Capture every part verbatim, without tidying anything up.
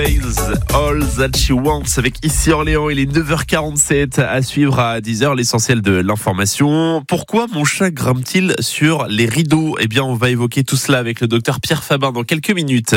All That She Wants avec Ici Orléans, il est neuf heures quarante-sept, à suivre à dix heures l'essentiel de l'information. Pourquoi mon chat grimpe-t-il sur les rideaux? Eh bien, on va évoquer tout cela avec le docteur Pierre Fabin dans quelques minutes.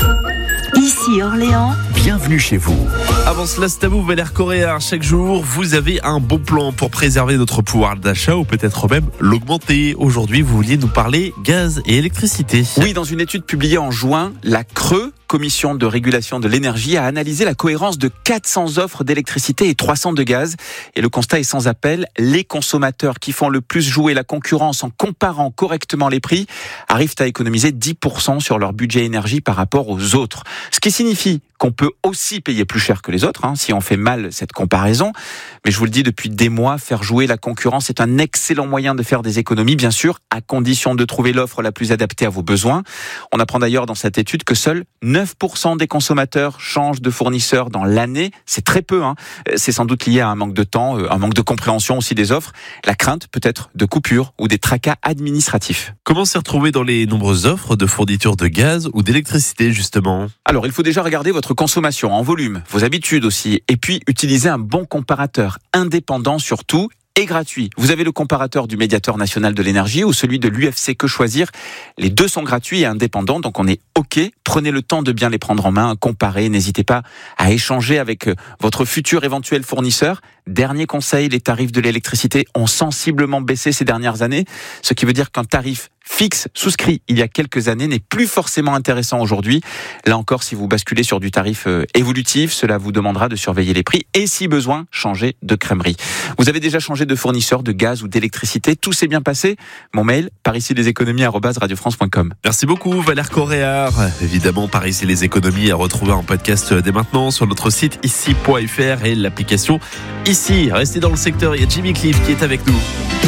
Ici Orléans, bienvenue chez vous. Avant cela, c'est à vous Valère Correa. Chaque jour, vous avez un bon plan pour préserver notre pouvoir d'achat ou peut-être même l'augmenter. Aujourd'hui, vous vouliez nous parler gaz et électricité. Oui, dans une étude publiée en juin, la Creux, Commission de régulation de l'énergie, a analysé la cohérence de quatre cents offres d'électricité et trois cents de gaz. Et le constat est sans appel. Les consommateurs qui font le plus jouer la concurrence en comparant correctement les prix arrivent à économiser dix pour cent sur leur budget énergie par rapport aux autres. Ce qui signifie qu'on peut aussi payer plus cher que les autres, hein, si on fait mal cette comparaison. Mais je vous le dis depuis des mois, faire jouer la concurrence est un excellent moyen de faire des économies, bien sûr, à condition de trouver l'offre la plus adaptée à vos besoins. On apprend d'ailleurs dans cette étude que seuls neuf pour cent des consommateurs changent de fournisseur dans l'année. C'est très peu, hein. C'est sans doute lié à un manque de temps, un manque de compréhension aussi des offres, la crainte peut-être de coupures ou des tracas administratifs. Comment s'y retrouver dans les nombreuses offres de fourniture de gaz ou d'électricité, justement? Alors, il faut déjà regarder votre consommation en volume, vos habitudes aussi, et puis utiliser un bon comparateur, indépendant surtout, et gratuit. Vous avez le comparateur du médiateur national de l'énergie ou celui de l'U F C Que Choisir. Les deux sont gratuits et indépendants, donc on est OK. Prenez le temps de bien les prendre en main, comparer. N'hésitez pas à échanger avec votre futur éventuel fournisseur. Dernier conseil, les tarifs de l'électricité ont sensiblement baissé ces dernières années, ce qui veut dire qu'un tarif fixe souscrit il y a quelques années n'est plus forcément intéressant aujourd'hui. Là encore, si vous basculez sur du tarif évolutif, cela vous demandera de surveiller les prix et si besoin, changer de crèmerie. Vous avez déjà changé de fournisseur de gaz ou d'électricité? Tout s'est bien passé? Mon mail, par ici les économies arobase radio france point com. Merci beaucoup Valère Correa. Évidemment, par ici les économies à retrouver en podcast dès maintenant sur notre site ici point f r et l'application Ici. Restez dans le secteur, il y a Jimmy Cliff qui est avec nous.